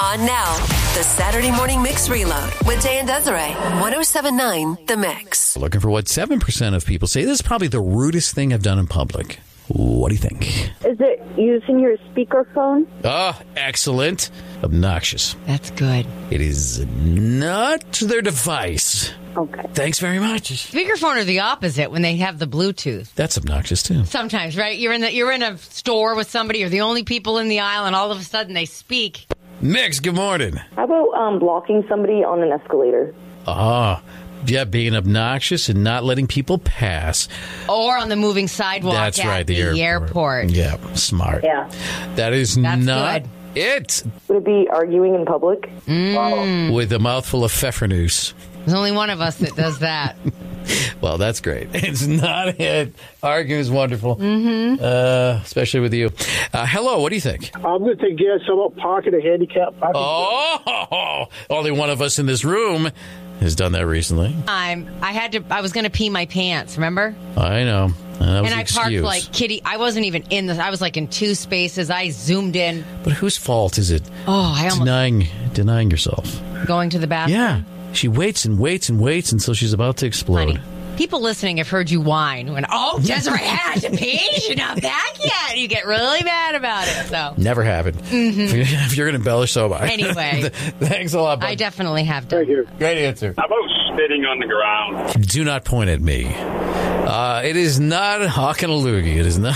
On now, the Saturday Morning Mix Reload with Dan Desiree. 107.9 The Mix. Looking for what 7% of people say. This is probably the rudest thing I've done in public. What do you think? Is it using your speakerphone? Oh, excellent. Obnoxious. That's good. It is not their device. Okay. Thanks very much. Speakerphone are the opposite when they have the Bluetooth. That's obnoxious, too. Sometimes, right? You're in a store with somebody, you're the only people in the aisle, and all of a sudden they speak. Mix, good morning. How about blocking somebody on an escalator? Yeah, being obnoxious and not letting people pass. Or on the moving sidewalk That's at right, the airport. Yeah, smart. Yeah. That's not good. it. Would it be arguing in public? With a mouthful of pfeffernuss. There's only one of us that does that. Well, that's great. It's not it. Arguing is wonderful, especially with you. Hello, what do you think? I'm going to take guess about parking a handicap parking. Oh, only one of us in this room has done that recently. I was going to pee my pants, remember? I know. That was and I parked like kitty. I wasn't even in this. I was like in two spaces. I zoomed in. But whose fault is it? Oh, I almost denying yourself. Going to the bathroom. Yeah. She waits and waits and waits until she's about to explode. Honey, people listening have heard you whine when, Desiree had to pee. She's not back yet. You get really mad about it. So never happened. If you're going to embellish, so am I. Anyway. Thanks a lot, bud. I definitely have done. Right here. Great answer. How about spitting on the ground? Do not point at me. It is not a hawk and a loogie. It is not.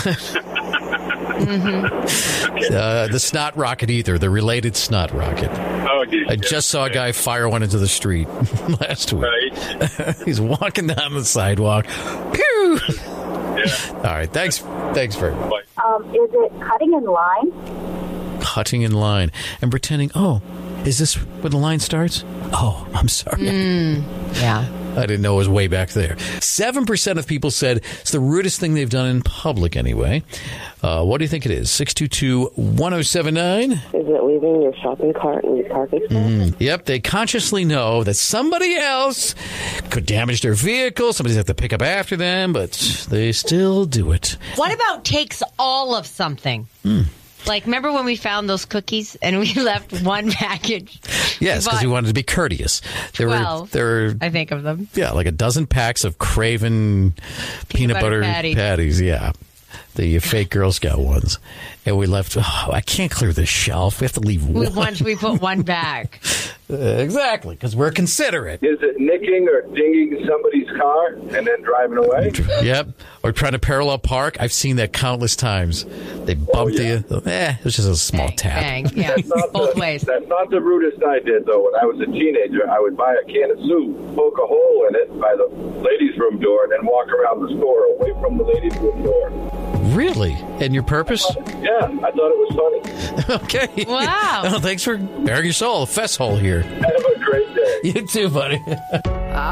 The snot rocket either. The related snot rocket. Oh, geez. I just saw a guy fire one into the street last week. Right. He's walking down the sidewalk. Pew! Yeah. All right. Thanks very much. Is it cutting in line? Cutting in line and pretending, is this where the line starts? Oh, I'm sorry. Yeah. I didn't know it was way back there. 7% of people said it's the rudest thing they've done in public anyway. What do you think it is? 622-1079? Is it leaving your shopping cart in your parking spot? Yep, they consciously know that somebody else could damage their vehicle. Somebody's have to pick up after them, but they still do it. What about takes all of something? Like, remember when we found those cookies and we left one package? Yes, because we wanted to be courteous. There were, I think of them. Yeah, like a dozen packs of Craven peanut butter patties. Yeah, the fake Girl Scout ones. And we left, I can't clear this shelf. We have to leave one. We put one back. Exactly, because we're considerate. Is it nicking or dinging somebody's car and then driving away? Yep. Or trying to parallel park. I've seen that countless times. They bumped you. It was just a small tap. Bang. Yeah, both ways. That's not the rudest I did, though. When I was a teenager, I would buy a can of soup, poke a hole in it by the ladies' room door, and then walk around the store away from the ladies' room door. Really? And your purpose? Yeah, I thought it was funny. Okay. Wow. Well, thanks for bearing your soul. A fess hole here. Have a great day. You too, buddy.